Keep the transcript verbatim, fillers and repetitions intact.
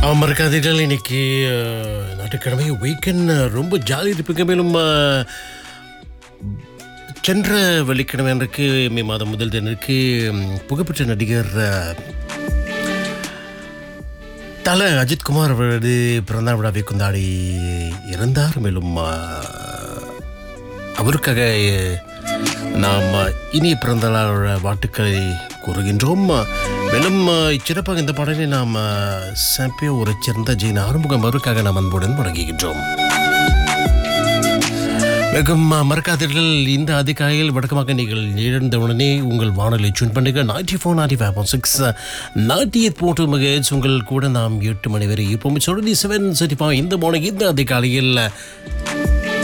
மறக்காதீர்கள் இன்னைக்கு அஹ், ஞாயிற்றுக்கிழமை வீக்கெண்ட் ரொம்ப ஜாலி இருப்பீங்க. மேலும் அஹ், சென்ற வெள்ளிக்கிழமை அன்றைக்கு மே மாதம் முதல் தினருக்கு ம், புகழ்பெற்ற நடிகர் அஹ், தல அஜித்குமார் அவரது பிறந்த விழாவை கொண்டாடி இறந்தார். மேலும் அஹ், அவருக்காக அஹ், நாம் இனிய பிறந்த நாள் வாழ்த்துக்களை கூறுகின்றோம். மேலும் அஹ், சிறப்பாக இந்த பாடலை நாம் சாம்பியோ ஒரு சிறந்த ஜெயின் ஆறுமுகம் அவருக்காக நாம் அன்புடன் வழங்குகின்றோம். வெகம் மறக்காதீர்கள், இந்த அதிகாலையில் வழக்கமாக நீங்கள் எழுந்தவுடனே உங்கள் வானொலி டியூன் பண்ணுங்க. Ninety four ninety five point six ninety eight போட்டு மகேஜ் உங்கள் கூட நாம் எட்டு மணி வரை இப்போ சொல்லி செவன் செவன்டி ஃபைவ் இந்த மார்னிங் இந்த அதிகாலையில்